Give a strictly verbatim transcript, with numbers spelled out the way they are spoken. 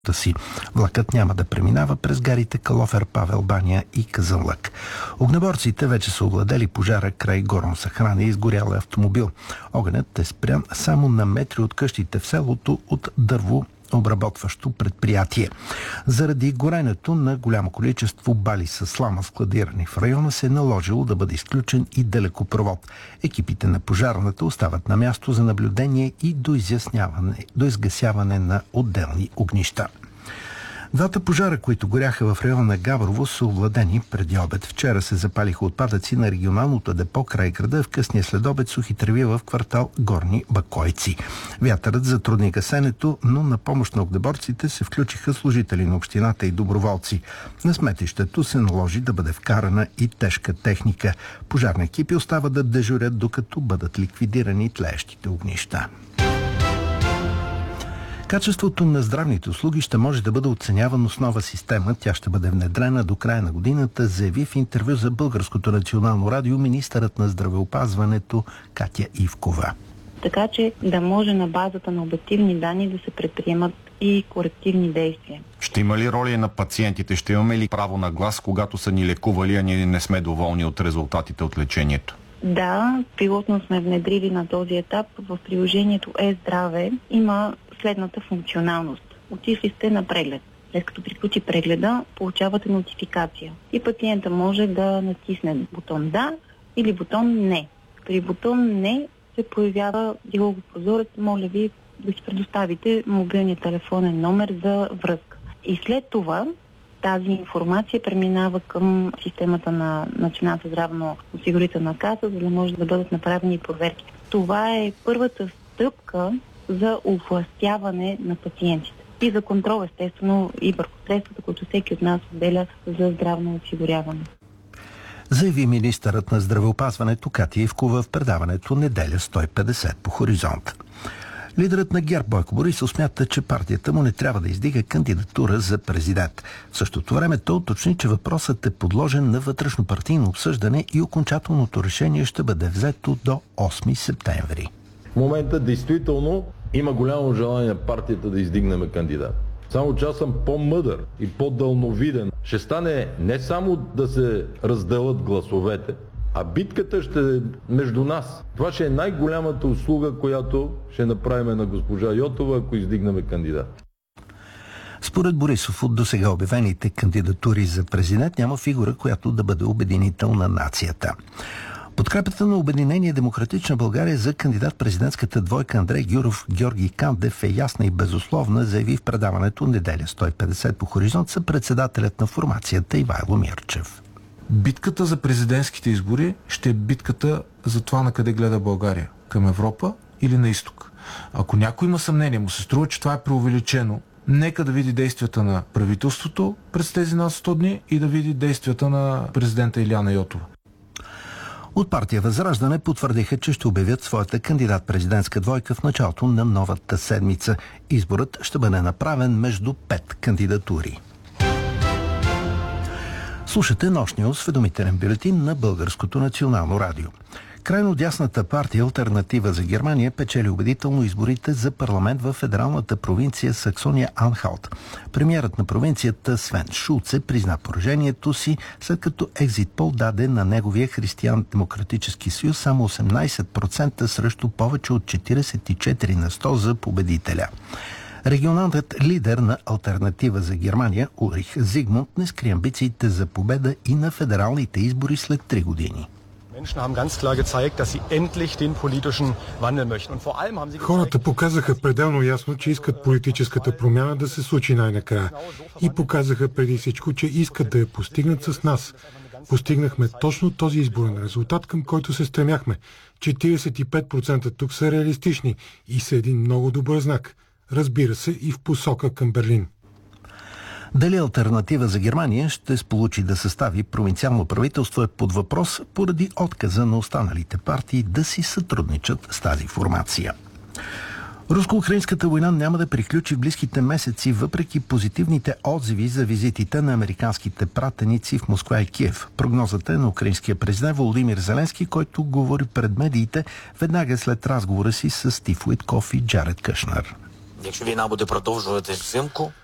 си. Влакът няма да преминава през гарите Калофер, Павел баня и Казанлък. Огнеборците вече са овладели пожара край горно съхрана и изгорял автомобил. Огънят е спрян само на метри от къщите в селото от дърво обработващо предприятие. Заради горенето на голямо количество бали с слама, складирани в района, се е наложило да бъде изключен и далекопровод. Екипите на пожарната остават на място за наблюдение и до изясняване, до изгасяване на отделни огнища. Двата пожара, които горяха в района на Габрово, са овладени преди обед. Вчера се запалиха отпадъци на регионалното депо край града, в късния следобед сухи треви в квартал Горни Бакойци. Вятърът затрудни гасенето, но на помощ на огнеборците се включиха служители на общината и доброволци. На сметището се наложи да бъде вкарана и тежка техника. Пожарни екипи остават да дежурят, докато бъдат ликвидирани тлеещите огнища. Качеството на здравните услуги ще може да бъде оценявано с нова система. Тя ще бъде внедрена до края на годината, заяви в интервю за Българското национално радио министърът на здравеопазването Катя Ивкова. Така че да може на базата на обективни данни да се предприемат и корективни действия. Ще има ли роля на пациентите? Ще имаме ли право на глас, когато са ни лекували, а ние не сме доволни от резултатите от лечението? Да, пилотно сме внедрили на този етап. В приложението Е-здраве има следната функционалност. Отишли сте на преглед. След като приключи прегледа, получавате нотификация. И пациента може да натисне бутон да или бутон не. При бутон не се появява диалогопрозорец. Моля ви да си предоставите мобилния телефонен номер за връзка. И след това тази информация преминава към системата на Националната здравноосигурителна каса, за да може да бъдат направени проверки. Това е първата стъпка за овластяване на пациентите. И за контрол, естествено, и върху средствата, които всеки от нас отделя за здравно осигуряване. Заяви министърът на здравеопазването Катя Ивкова в предаването Неделя сто и петдесет по Хоризонт. Лидерът на ГЕРБ Бойко Борисов смята, че партията му не трябва да издига кандидатура за президент. В същото време той уточни, че въпросът е подложен на вътрешнопартийно обсъждане и окончателното решение ще бъде взето до осми септември. В момента действително има голямо желание партията да издигнем кандидат. Само че аз съм по-мъдър и по-дълновиден. Ще стане не само да се разделят гласовете, а битката ще е между нас. Това ще е най-голямата услуга, която ще направим на госпожа Йотова, ако издигнем кандидат. Според Борисов, от досега обявените кандидатури за президент няма фигура, която да бъде обединител на нацията. Подкрепата на Обединение Демократична България за кандидат-президентската двойка Андрей Гюров Георги Кандев е ясна и безусловна, заяви в предаването Неделя сто и петдесет по Хоризонт съпредседателят на формацията Ивайло Мирчев. Битката за президентските избори ще е битката за това на къде гледа България. Към Европа или на изток. Ако някой има съмнение, му се струва, че това е преувеличено, нека да види действията на правителството през тези над сто дни и да види действията на президента Илияна Йотова. От партия Възраждане потвърдиха, че ще обявят своята кандидат-президентска двойка в началото на новата седмица. Изборът ще бъде направен между пет кандидатури. Слушате нощния осведомителен бюлетин на Българското национално радио. Крайно дясната партия Алтернатива за Германия печели убедително изборите за парламент в федералната провинция Саксония-Анхалт. Премиерът на провинцията Свен Шулце призна поражението си, след като екзит пол даде на неговия Християн-демократически съюз само осемнайсет процента срещу повече от четирийсет и четири на сто за победителя. Регионалният лидер на Алтернатива за Германия Улрих Зигмунд не скри амбициите за победа и на федералните избори след три години. Хората показаха пределно ясно, че искат политическата промяна да се случи най-накрая. И показаха преди всичко, че искат да я постигнат с нас. Постигнахме точно този изборен резултат, към който се стремяхме. четирийсет и пет процента тук са реалистични и са един много добър знак. Разбира се, и в посока към Берлин. Дали Алтернатива за Германия ще сполучи да състави провинциално правителство е под въпрос поради отказа на останалите партии да си сътрудничат с тази формация. Руско-украинската война няма да приключи в близките месеци, въпреки позитивните отзиви за визитите на американските пратеници в Москва и Киев. Прогнозата е на украинския президент Володимир Зеленски, който говори пред медиите веднага след разговора си с Стив Уиткоф и Джаред Кушнер. Якщо війна буде продовжуватись взимку,